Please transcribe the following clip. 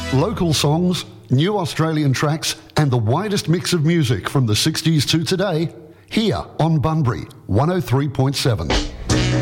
Local songs, new Australian tracks, and the widest mix of music from the 60s to today, here on Bunbury 103.7.